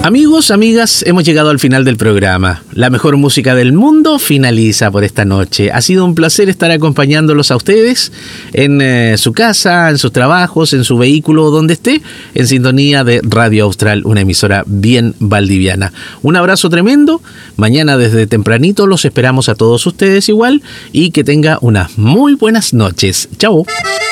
Amigos, amigas, hemos llegado al final del programa. La mejor música del mundo finaliza por esta noche. Ha sido un placer estar acompañándolos a ustedes en su casa, en sus trabajos, en su vehículo, donde esté, en sintonía de Radio Austral, una emisora bien valdiviana. Un abrazo tremendo. Mañana desde tempranito los esperamos a todos ustedes igual y que tenga unas muy buenas noches. Chao.